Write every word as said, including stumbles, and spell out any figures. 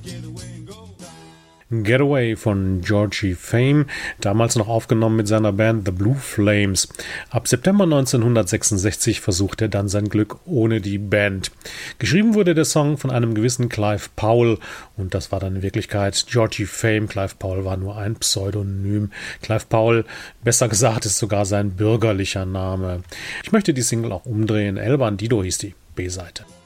Getaway von Georgie Fame, damals noch aufgenommen mit seiner Band The Blue Flames. Ab September neunzehnhundertsechsundsechzig versuchte er dann sein Glück ohne die Band. Geschrieben wurde der Song von einem gewissen Clive Powell und das war dann in Wirklichkeit Georgie Fame. Clive Powell war nur ein Pseudonym. Clive Powell, besser gesagt, ist sogar sein bürgerlicher Name. Ich möchte die Single auch umdrehen. El Bandido hieß die B-Seite.